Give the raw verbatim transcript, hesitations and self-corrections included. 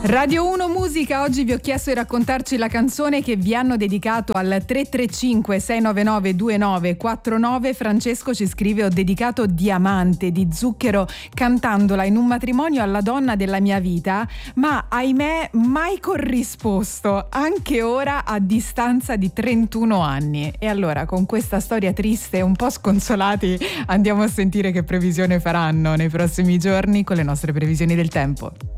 Radio uno Musica, oggi vi ho chiesto di raccontarci la canzone che vi hanno dedicato al tre tre cinque sei nove nove due nove quattro nove. Francesco ci scrive: ho dedicato Diamante di Zucchero cantandola in un matrimonio alla donna della mia vita, ma ahimè mai corrisposto, anche ora a distanza di trentuno anni. E allora, con questa storia triste e un po' sconsolati, andiamo a sentire che previsione faranno nei prossimi giorni con le nostre previsioni del tempo.